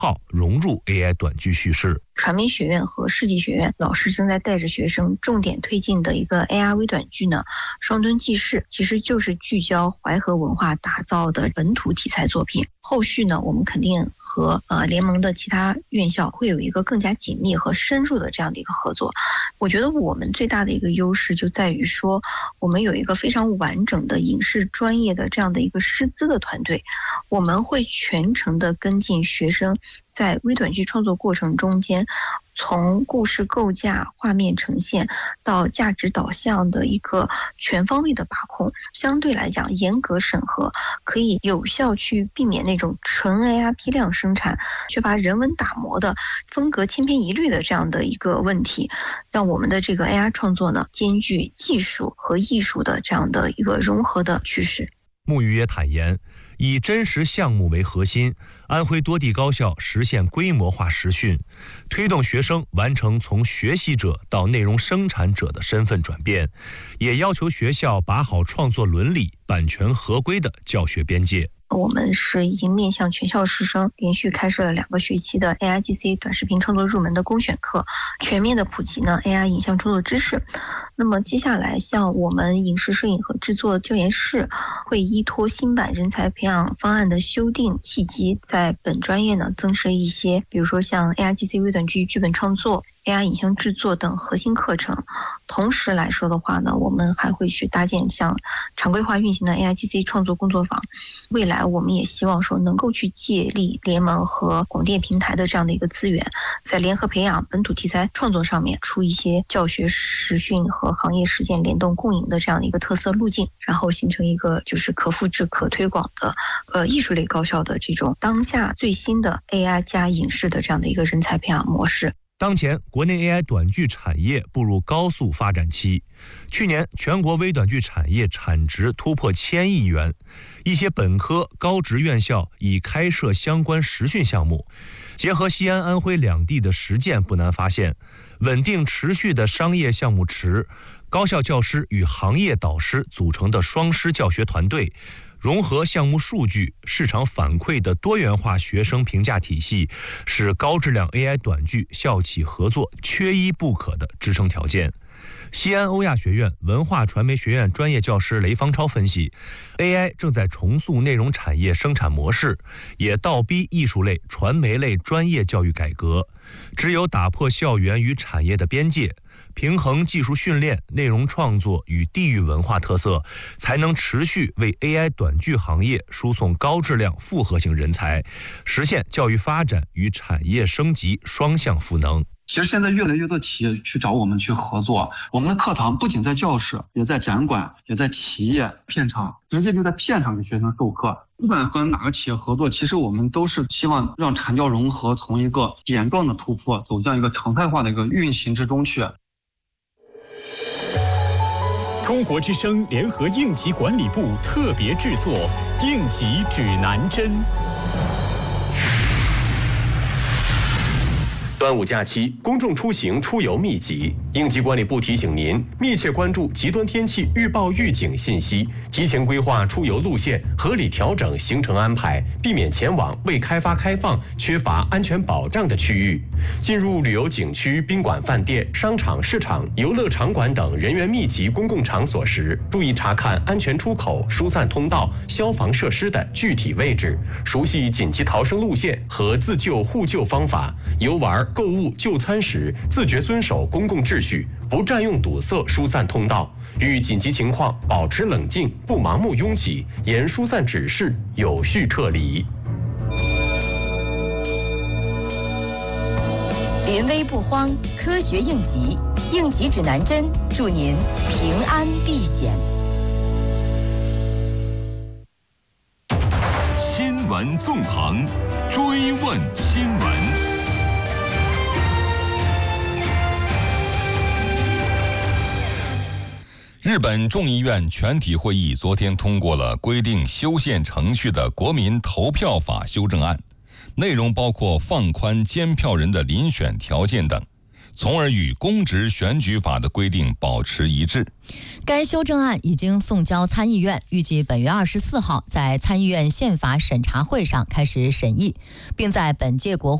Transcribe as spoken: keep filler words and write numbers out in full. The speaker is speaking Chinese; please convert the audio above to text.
号融入 A I 短剧叙事。 传媒学院和世纪学院老师正在带着学生重点推进的一个 A I 微短剧呢，双墩记事，其实就是聚焦淮河文化打造的本土题材作品。后续呢，我们肯定和呃联盟的其他院校会有一个更加紧密和深入的这样的一个合作。我觉得我们最大的一个优势就在于说，我们有一个非常完整的影视专业的这样的一个师资的团队，我们会全程的跟进学生在微短剧创作过程中间，从故事构架、画面呈现到价值导向的一个全方位的把控，相对来讲严格审核，可以有效去避免那种纯 A I 批量生产却把人文打磨的风格千篇一律的这样的一个问题，让我们的这个 A I 创作呢兼具技术和艺术的这样的一个融合的趋势。 穆宇也坦言，以真实项目为核心，安徽多地高校实现规模化实训，推动学生完成从学习者到内容生产者的身份转变，也要求学校把好创作伦理、版权合规的教学边界。 我们是已经面向全校师生连续开设了两个学期的 A I G C 短视频创作入门的公选课，全面的普及呢 A I 影像创作知识。那么接下来像我们影视摄影和制作教研室会依托新版人才培养方案的修订契机，在本专业呢增设一些，比如说像 A I G C 微短剧剧本创作、A I 影像制作等核心课程。同时来说的话呢，我们还会去搭建像常规化运行的 A I G C 创作工作坊。未来我们也希望说能够去借力联盟和广电平台的这样的一个资源，在联合培养本土题材创作上面出一些教学实训和行业实践联动共赢的这样的一个特色路径，然后形成一个就是可复制可推广的呃艺术类高校的这种当下最新的 A I 加影视的这样的一个人才培养模式。 当前国内 A I 短剧产业步入高速发展期，去年全国微短剧产业产值突破千亿元，一些本科高职院校已开设相关实训项目。结合西安、安徽两地的实践，不难发现，稳定持续的商业项目池、高校教师与行业导师组成的双师教学团队，融合项目数据、市场反馈的多元化学生评价体系，是高质量 A I 短剧校企合作缺一不可的支撑条件。西安欧亚学院文化传媒学院专业教师雷方超分析， A I 正在重塑内容产业生产模式，也倒逼艺术类、传媒类专业教育改革。只有打破校园与产业的边界，平衡技术训练、内容创作与地域文化特色，才能持续为 A I 短剧行业输送高质量复合型人才，实现教育发展与产业升级双向赋能。 其实现在越来越多企业去找我们去合作，我们的课堂不仅在教室，也在展馆，也在企业片场，直接就在片场给学生授课。不管和哪个企业合作，其实我们都是希望让产教融合从一个点状的突破走向一个常态化的一个运行之中去。 中国之声联合应急管理部特别制作《应急指南针》。 端午假期，公众出行出游密集，应急管理部提醒您密切关注极端天气预报预警信息，提前规划出游路线，合理调整行程安排，避免前往未开发开放、缺乏安全保障的区域。进入旅游景区、宾馆、饭店、商场、市场、游乐场馆等人员密集公共场所时，注意查看安全出口、疏散通道、消防设施的具体位置，熟悉紧急逃生路线和自救互救方法。游玩、购物、就餐时，自觉遵守公共秩序，不占用堵塞疏散通道。遇紧急情况，保持冷静，不盲目拥挤，沿疏散指示有序撤离。 临危不慌，科学应急，应急指南针，祝您平安避险。 新闻纵横，追问新闻。日本众议院全体会议昨天通过了规定修宪程序的国民投票法修正案，内容包括放宽监票人的遴选条件等。 从而与公职选举法的规定保持一致。 该修正案已经送交参议院，预计本月二十四号在参议院宪法审查会上开始审议，并在本届国会